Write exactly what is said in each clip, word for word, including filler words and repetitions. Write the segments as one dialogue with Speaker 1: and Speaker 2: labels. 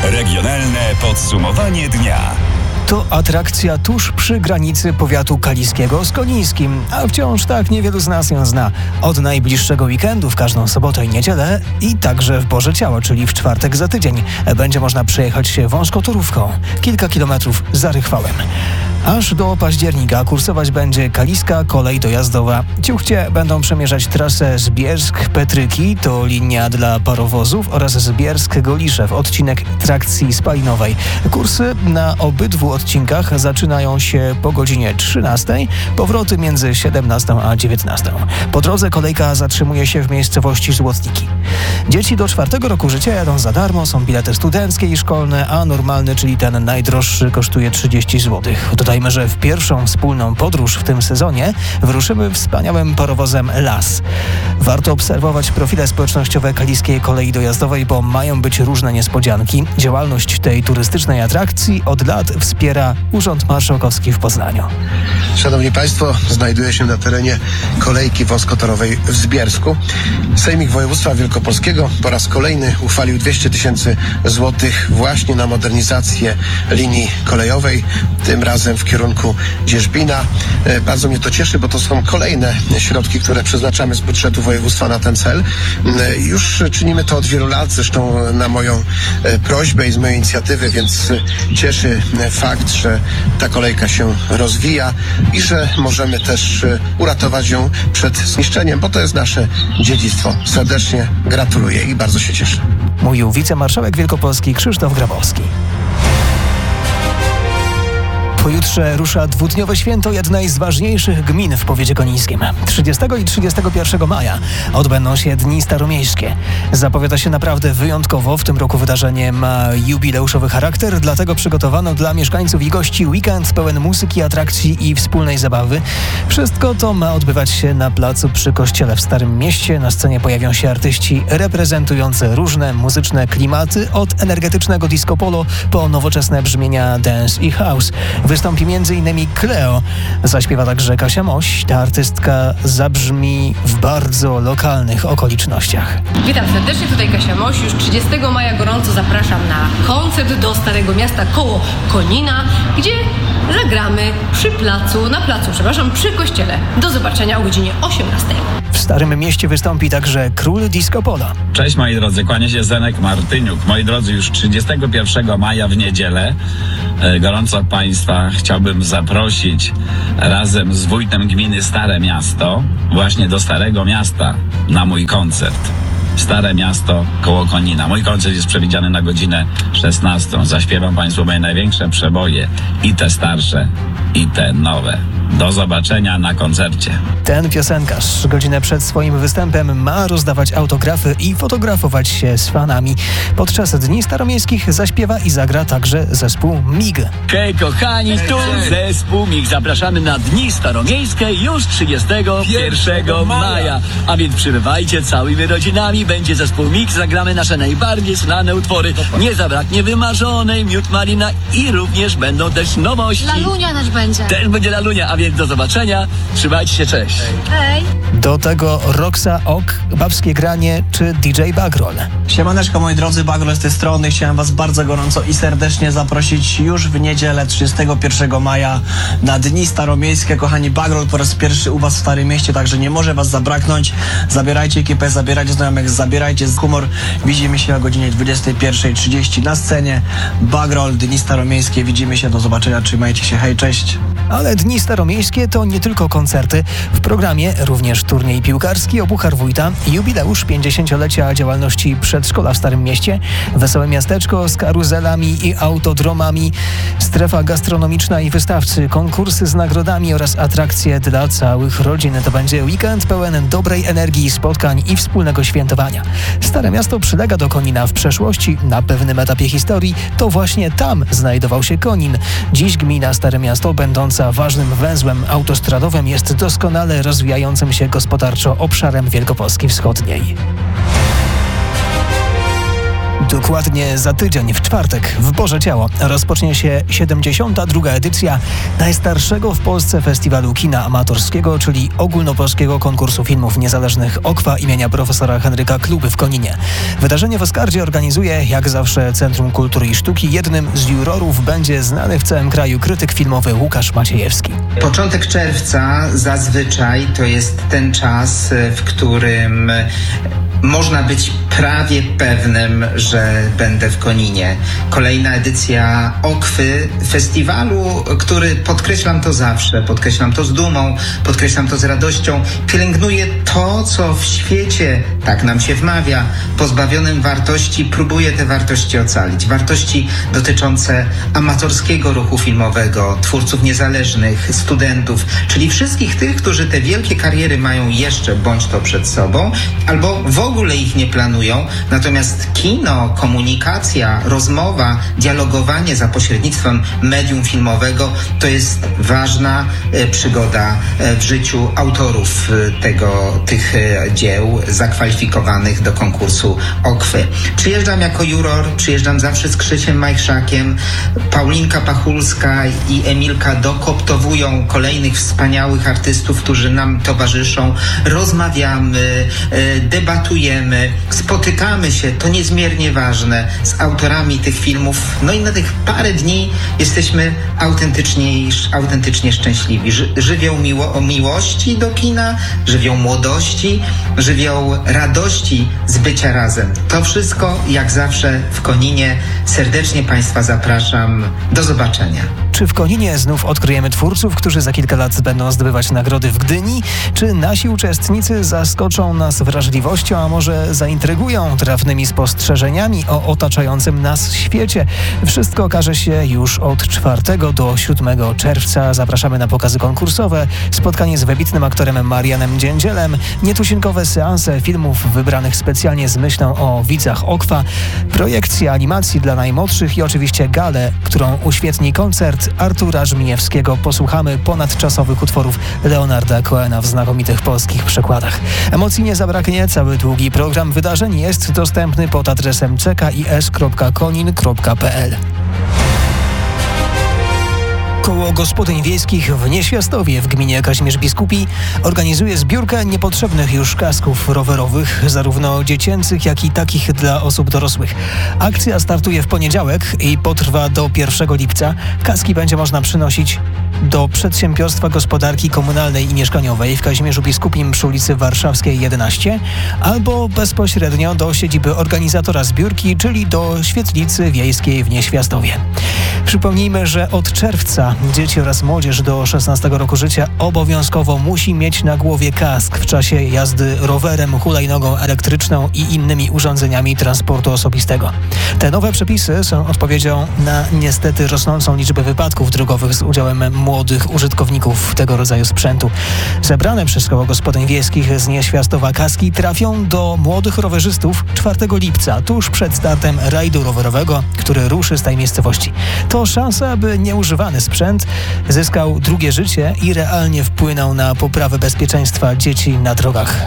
Speaker 1: Regionalne podsumowanie dnia.
Speaker 2: To atrakcja tuż przy granicy powiatu kaliskiego z konińskim, a wciąż tak niewielu z nas ją zna. Od najbliższego weekendu w każdą sobotę i niedzielę i także w Boże Ciało, czyli w czwartek za tydzień, będzie można przejechać się wąskotorówką kilka kilometrów za Rychwałem. Aż do października kursować będzie kaliska kolej dojazdowa. Ciuchcie będą przemierzać trasę Zbiersk-Petryki, to linia dla parowozów, oraz Zbiersk-Goliszew, odcinek trakcji spalinowej. Kursy na obydwu odcinkach zaczynają się po godzinie trzynastej, powroty między siedemnastą a dziewiętnastą. Po drodze kolejka zatrzymuje się w miejscowości Złotniki. Dzieci do czwartego roku życia jadą za darmo, są bilety studenckie i szkolne, a normalny, czyli ten najdroższy, kosztuje trzydzieści złotych. Dodajmy, że w pierwszą wspólną podróż w tym sezonie wyruszymy wspaniałym parowozem Las. Warto obserwować profile społecznościowe kaliskiej kolei dojazdowej, bo mają być różne niespodzianki. Działalność tej turystycznej atrakcji od lat wspiera Urząd Marszałkowski w Poznaniu.
Speaker 3: Szanowni Państwo, znajduję się na terenie kolejki wąskotorowej w Zbiersku. Sejmik Województwa Wielkopolskiego po raz kolejny uchwalił dwieście tysięcy złotych właśnie na modernizację linii kolejowej, tym razem w kierunku Dzierzbina. Bardzo mnie to cieszy, bo to są kolejne środki, które przeznaczamy z budżetu województwa na ten cel. Już czynimy to od wielu lat, zresztą na moją prośbę i z mojej inicjatywy, więc cieszy fakt, że ta kolejka się rozwija i że możemy też uratować ją przed zniszczeniem, bo to jest nasze dziedzictwo. Serdecznie gratuluję i bardzo się cieszę.
Speaker 2: Mówił wicemarszałek Wielkopolski Krzysztof Grabowski. Pojutrze rusza dwudniowe święto jednej z ważniejszych gmin w powiecie konińskim. trzydziestego i trzydziestego pierwszego maja odbędą się Dni Staromiejskie. Zapowiada się naprawdę wyjątkowo. W tym roku wydarzenie ma jubileuszowy charakter, dlatego przygotowano dla mieszkańców i gości weekend pełen muzyki, atrakcji i wspólnej zabawy. Wszystko to ma odbywać się na placu przy kościele w Starym Mieście. Na scenie pojawią się artyści reprezentujący różne muzyczne klimaty, od energetycznego disco polo po nowoczesne brzmienia dance i house. Wystąpi między innymi Cleo. Zaśpiewa także Kasia Moś. Ta artystka zabrzmi w bardzo lokalnych okolicznościach.
Speaker 4: Witam serdecznie, tutaj Kasia Moś. Już trzydziestego maja gorąco zapraszam na koncert do Starego Miasta koło Konina, gdzie zagramy przy placu, na placu, przepraszam, przy kościele. Do zobaczenia o godzinie osiemnastej.
Speaker 2: W Starym Mieście wystąpi także król disco polo.
Speaker 5: Cześć moi drodzy, kłania się Zenek Martyniuk. Moi drodzy, już trzydziestego pierwszego maja w niedzielę e, gorąco Państwa chciałbym zaprosić razem z wójtem gminy Stare Miasto właśnie do Starego Miasta na mój koncert. Stare Miasto koło Konina. Mój koncert jest przewidziany na godzinę szesnastą. Zaśpiewam Państwu moje największe przeboje, i te starsze, i te nowe. Do zobaczenia na koncercie.
Speaker 2: Ten piosenkarz godzinę przed swoim występem ma rozdawać autografy i fotografować się z fanami. Podczas Dni Staromiejskich zaśpiewa i zagra także zespół Mig.
Speaker 6: Hej kochani, tu zespół Mig. Zapraszamy na Dni Staromiejskie już trzydziestego pierwszego maja. A więc przybywajcie całymi rodzinami. Będzie zespół Mig. Zagramy nasze najbardziej znane utwory. Nie zabraknie wymarzonej, miód malina i również będą też nowości.
Speaker 7: Lalunia też będzie.
Speaker 6: Też będzie Lalunia, a więc do zobaczenia. Trzymajcie się, cześć.
Speaker 7: Hej.
Speaker 2: Do tego Roxa Ok, Babskie Granie czy D J Bagrol.
Speaker 8: Siemaneczko moi drodzy, Bagrol z tej strony. Chciałem Was bardzo gorąco i serdecznie zaprosić już w niedzielę trzydziestego pierwszego maja na Dni Staromiejskie. Kochani, Bagrol po raz pierwszy u Was w Starym Mieście, także nie może Was zabraknąć. Zabierajcie ekipę, zabierajcie znajomych, zabierajcie humor. Widzimy się o godzinie dwudziestej pierwszej trzydzieści na scenie. Bagrol, Dni Staromiejskie. Widzimy się, do zobaczenia, trzymajcie się, hej, cześć.
Speaker 2: Ale Dni Staromiejskie to nie tylko koncerty. W programie również turniej piłkarski o Puchar Wójta, jubileusz pięćdziesięciolecia działalności przedszkola w Starym Mieście, wesołe miasteczko z karuzelami i autodromami, strefa gastronomiczna i wystawcy, konkursy z nagrodami oraz atrakcje dla całych rodzin. To będzie weekend pełen dobrej energii, spotkań i wspólnego świętowania. Stare Miasto przylega do Konina. W przeszłości, na pewnym etapie historii, to właśnie tam znajdował się Konin. Dziś gmina Stare Miasto, będąca ważnym węzłem autostradowym, jest doskonale rozwijającym się gospodarczo obszarem Wielkopolski Wschodniej. Dokładnie za tydzień, w czwartek, w Boże Ciało, rozpocznie się siedemdziesiąta druga edycja najstarszego w Polsce festiwalu kina amatorskiego, czyli ogólnopolskiego konkursu filmów niezależnych Okwa imienia profesora Henryka Kluby w Koninie. Wydarzenie w Oskardzie organizuje, jak zawsze, Centrum Kultury i Sztuki. Jednym z jurorów będzie znany w całym kraju krytyk filmowy Łukasz Maciejewski.
Speaker 7: Początek czerwca zazwyczaj to jest ten czas, w którym można być prawie pewnym, że będę w Koninie. Kolejna edycja Okwy, festiwalu, który, podkreślam to zawsze, podkreślam to z dumą, podkreślam to z radością, pielęgnuje to, co w świecie, tak nam się wmawia, pozbawionym wartości, próbuje te wartości ocalić. Wartości dotyczące amatorskiego ruchu filmowego, twórców niezależnych, studentów, czyli wszystkich tych, którzy te wielkie kariery mają jeszcze bądź to przed sobą, albo w ogóle ich nie planują. Natomiast kino, komunikacja, rozmowa, dialogowanie za pośrednictwem medium filmowego to jest ważna e, przygoda e, w życiu autorów e, tego, tych e, dzieł zakwalifikowanych do konkursu Okwy. Przyjeżdżam jako juror, przyjeżdżam zawsze z Krzysiem Majchrzakiem. Paulinka Pachulska i Emilka dokoptowują kolejnych wspaniałych artystów, którzy nam towarzyszą. Rozmawiamy, e, debatujemy, spotykamy się, to niezmiernie ważne, z autorami tych filmów. No i na tych parę dni jesteśmy autentycznie, autentycznie szczęśliwi. Ży, żywioł miło, miłości do kina, żywioł młodości, żywioł radości z bycia razem. To wszystko, jak zawsze, w Koninie. Serdecznie Państwa zapraszam. Do zobaczenia.
Speaker 2: Czy w Koninie znów odkryjemy twórców, którzy za kilka lat będą zdobywać nagrody w Gdyni? Czy nasi uczestnicy zaskoczą nas wrażliwością, a może zaintrygują trafnymi spostrzeżeniami o otaczającym nas świecie? Wszystko okaże się już od czwartego do siódmego czerwca. Zapraszamy na pokazy konkursowe, spotkanie z wybitnym aktorem Marianem Dziędzielem, nietuzinkowe seanse filmów wybranych specjalnie z myślą o widzach Okwa, projekcje animacji dla najmłodszych i oczywiście galę, którą uświetni koncert Artura Żmijewskiego. Posłuchamy ponadczasowych utworów Leonarda Cohena w znakomitych polskich przekładach. Emocji nie zabraknie. Cały długi program wydarzeń jest dostępny pod adresem c k i s kropka konin kropka p l. Koło Gospodyń Wiejskich w Nieświastowie w gminie Kazimierz Biskupi organizuje zbiórkę niepotrzebnych już kasków rowerowych, zarówno dziecięcych, jak i takich dla osób dorosłych. Akcja startuje w poniedziałek i potrwa do pierwszego lipca. Kaski będzie można przynosić do Przedsiębiorstwa Gospodarki Komunalnej i Mieszkaniowej w Kazimierzu Biskupim przy ulicy Warszawskiej jedenaście albo bezpośrednio do siedziby organizatora zbiórki, czyli do Świetlicy Wiejskiej w Nieświastowie. Przypomnijmy, że od czerwca dzieci oraz młodzież do szesnastego roku życia obowiązkowo musi mieć na głowie kask w czasie jazdy rowerem, hulajnogą elektryczną i innymi urządzeniami transportu osobistego. Te nowe przepisy są odpowiedzią na niestety rosnącą liczbę wypadków drogowych z udziałem młodych użytkowników tego rodzaju sprzętu. Zebrane przez Koło Gospodyń Wiejskich z Nieświastowa kaski trafią do młodych rowerzystów czwartego lipca, tuż przed startem rajdu rowerowego, który ruszy z tej miejscowości. To szansa, by nieużywany sprzęt zyskał drugie życie i realnie wpłynął na poprawę bezpieczeństwa dzieci na drogach.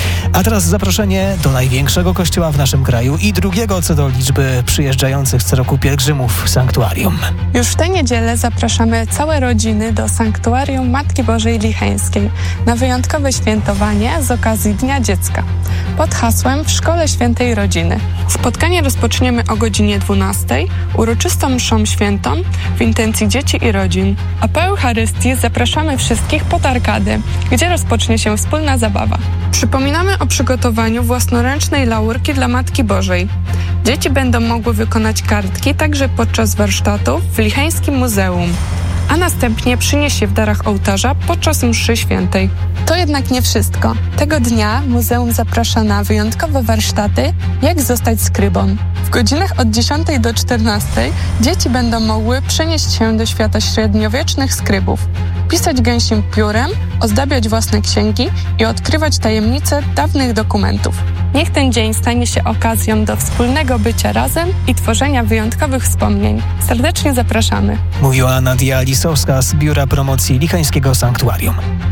Speaker 2: A teraz zaproszenie do największego kościoła w naszym kraju i drugiego co do liczby przyjeżdżających co roku pielgrzymów sanktuarium.
Speaker 9: Już w tę niedzielę zapraszamy całe rodziny do Sanktuarium Matki Bożej Licheńskiej na wyjątkowe świętowanie z okazji Dnia Dziecka pod hasłem W Szkole Świętej Rodziny. Spotkanie rozpoczniemy o godzinie dwunastej uroczystą mszą świętą w intencji dzieci i rodzin, a po Eucharystii zapraszamy wszystkich pod arkadę, gdzie rozpocznie się wspólna zabawa. Przypominamy o przygotowaniu własnoręcznej laurki dla Matki Bożej. Dzieci będą mogły wykonać kartki także podczas warsztatów w Licheńskim Muzeum, a następnie przynieść je w darach ołtarza podczas mszy świętej. To jednak nie wszystko. Tego dnia muzeum zaprasza na wyjątkowe warsztaty Jak zostać skrybą. W godzinach od dziesiątej do czternastej dzieci będą mogły przenieść się do świata średniowiecznych skrybów, pisać gęsim piórem, ozdabiać własne księgi i odkrywać tajemnice dawnych dokumentów. Niech ten dzień stanie się okazją do wspólnego bycia razem i tworzenia wyjątkowych wspomnień. Serdecznie zapraszamy.
Speaker 2: Mówiła Nadia Lisowska z Biura Promocji Licheńskiego Sanktuarium. W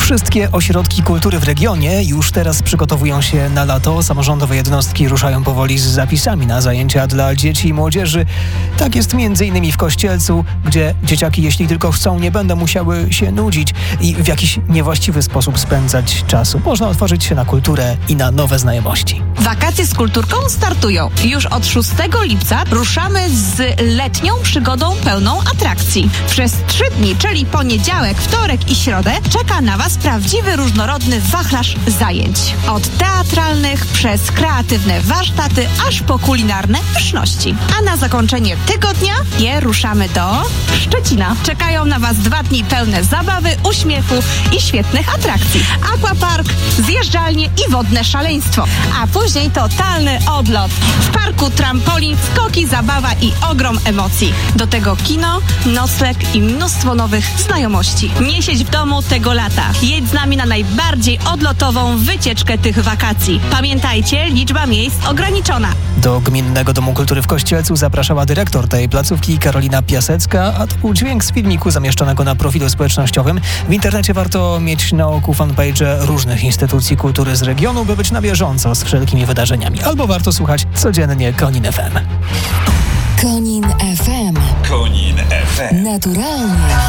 Speaker 2: Wszystkie ośrodki kultury w regionie już teraz przygotowują się na lato. Samorządowe jednostki ruszają powoli z zapisami na zajęcia dla dzieci i młodzieży. Tak jest między innymi w Kościelcu, gdzie dzieciaki, jeśli tylko chcą, nie będą musiały się nudzić i w jakiś niewłaściwy sposób spędzać czasu. Można otworzyć się na kulturę i na nowe znajomości.
Speaker 10: Wakacje z kulturką startują. Już od szóstego lipca ruszamy z letnią przygodą pełną atrakcji. Przez trzy dni, czyli poniedziałek, wtorek i środę, czeka na Was prawdziwy, różnorodny wachlarz zajęć. Od teatralnych przez kreatywne warsztaty, aż po kulinarne pyszności. A na zakończenie tygodnia je ruszamy do Szczecina. Czekają na Was dwa dni pełne zabawy, uśmiechu i świetnych atrakcji. Aquapark, zjeżdżalnie i wodne szaleństwo. A później totalny odlot. W parku trampolin, skoki, zabawa i ogrom emocji. Do tego kino, nocleg i mnóstwo nowych znajomości. Nie siedź w domu tego lata. Jedź z nami na najbardziej odlotową wycieczkę tych wakacji. Pamiętajcie, liczba miejsc ograniczona.
Speaker 2: Do Gminnego Domu Kultury w Kościelcu zapraszała dyrektor tej placówki Karolina Piasecka, a to był dźwięk z filmiku zamieszczonego na profilu społecznościowym. W internecie warto mieć na oku fanpage różnych instytucji kultury z regionu, by być na bieżąco z wszelkimi wydarzeniami. Albo warto słuchać codziennie Konin F M.
Speaker 11: Konin F M.
Speaker 1: Konin F M.
Speaker 11: Naturalnie.